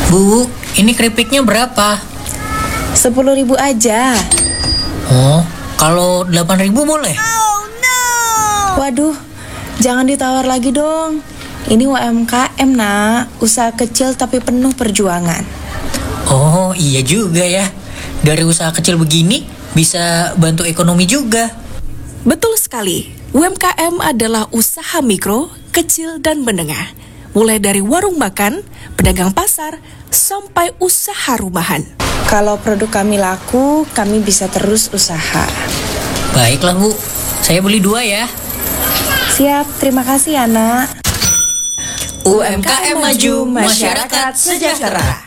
Bu, ini keripiknya berapa? 10.000 aja. Oh, kalau 8.000 boleh? Waduh, jangan ditawar lagi dong. Ini UMKM nak, usaha kecil tapi penuh perjuangan. Oh, iya juga ya. Dari usaha kecil begini bisa bantu ekonomi juga. Betul sekali, UMKM adalah usaha mikro, kecil dan menengah. Mulai dari warung makan, pedagang pasar, sampai usaha rumahan. Kalau produk kami laku, kami bisa terus usaha. Baiklah Bu, saya beli 2 ya. Siap, terima kasih ya nak. UMKM maju, masyarakat sejahtera.